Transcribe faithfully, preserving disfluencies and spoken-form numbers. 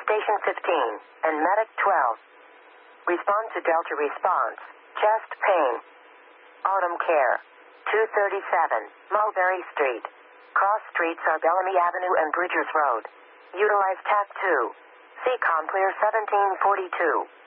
Station fifteen, and Medic twelve. Respond to Delta response. Chest pain. Autumn Care. two thirty-seven, Mulberry Street. Cross streets are Bellamy Avenue and Bridgers Road. Utilize T A C two. C COM clear seventeen forty-two.